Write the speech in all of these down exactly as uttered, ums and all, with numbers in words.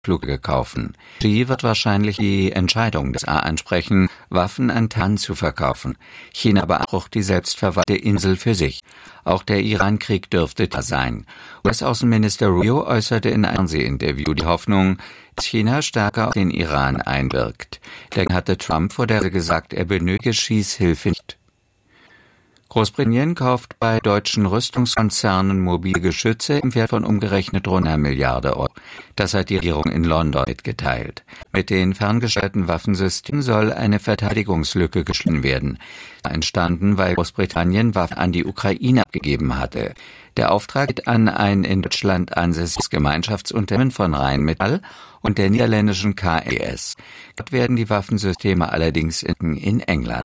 Flugzeuge kaufen. Xi wird wahrscheinlich die Entscheidung des A ansprechen, Waffen an Taiwan zu verkaufen. China beansprucht die selbstverwaltete Insel für sich. Auch der Iran-Krieg dürfte da sein. U S-Außenminister Rubio äußerte in einem Fernsehinterview die Hoffnung, dass China stärker auf den Iran einwirkt. Dagegen hatte Trump vor der Wahl gesagt, er benötige Xis Hilfe nicht. Großbritannien kauft bei deutschen Rüstungskonzernen mobile Geschütze im Wert von umgerechnet rund einer Milliarde Euro. Das hat die Regierung in London mitgeteilt. Mit den ferngesteuerten Waffensystemen soll eine Verteidigungslücke geschlossen werden. Entstanden, weil Großbritannien Waffen an die Ukraine abgegeben hatte. Der Auftrag geht an ein in Deutschland ansässiges Gemeinschaftsunternehmen von Rheinmetall und der niederländischen K E S. Dort werden die Waffensysteme allerdings in, in England.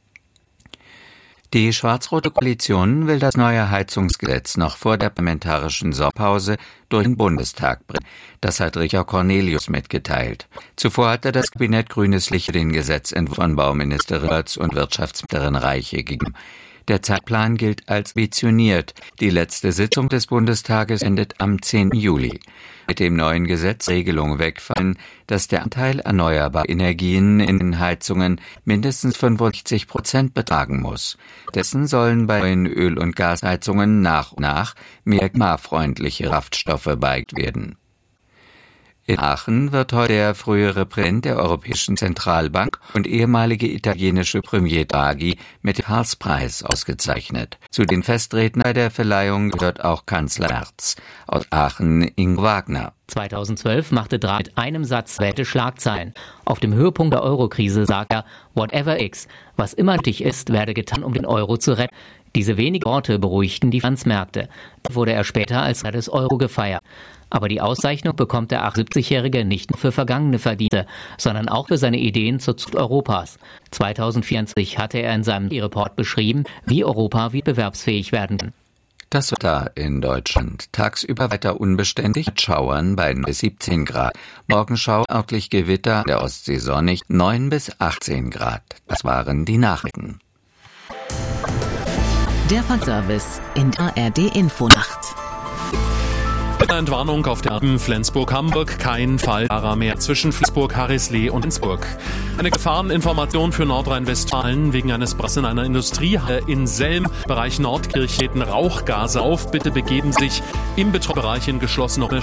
Die schwarz-rote Koalition will das neue Heizungsgesetz noch vor der parlamentarischen Sommerpause durch den Bundestag bringen. Das hat Richard Cornelius mitgeteilt. Zuvor hatte das Kabinett grünes Licht für den Gesetzentwurf von Bauministerin Götz und Wirtschaftsministerin Reiche gegeben. Der Zeitplan gilt als ambitioniert. Die letzte Sitzung des Bundestages endet am zehnten Juli. Mit dem neuen Gesetz Regelungen wegfallen, dass der Anteil erneuerbarer Energien in den Heizungen mindestens fünfundsechzig Prozent betragen muss. Dessen sollen bei neuen Öl- und Gasheizungen nach und nach mehr klimafreundliche Kraftstoffe beigelegt werden. In Aachen wird heute der frühere Präsident der Europäischen Zentralbank und ehemalige italienische Premier Draghi mit dem Karlspreis ausgezeichnet. Zu den Festrednern bei der Verleihung gehört auch Kanzler Merz. Aus Aachen Ingo Wagner. zweitausendzwölf machte Draghi mit einem Satz weltweite Schlagzeilen. Auf dem Höhepunkt der Eurokrise sagt er, whatever is, was immer nötig ist, werde getan, um den Euro zu retten. Diese wenigen Worte beruhigten die Finanzmärkte. Da wurde er später als Retter des Euro gefeiert. Aber die Auszeichnung bekommt der achtundsiebzigjährige nicht nur für vergangene Verdienste, sondern auch für seine Ideen zur Zukunft Europas. zweitausendvierundzwanzig hatte er in seinem Report beschrieben, wie Europa wettbewerbsfähig werden kann. Das Wetter in Deutschland. Tagsüber weiter unbeständig mit Schauern bei neun bis siebzehn Grad. Morgenschau, örtlich Gewitter, der Ostsee sonnig, neun bis achtzehn Grad. Das waren die Nachrichten. Der Fachservice in der A R D-Infonacht. Entwarnung auf der A Flensburg-Hamburg, kein Fall mehr zwischen Flensburg-Harrislee und Flensburg. Eine Gefahreninformation für Nordrhein-Westfalen wegen eines Brandes in einer Industriehalle in Selm, Bereich Nordkirch, treten Rauchgase auf. Bitte begeben sich im Betriebsbereich in geschlossene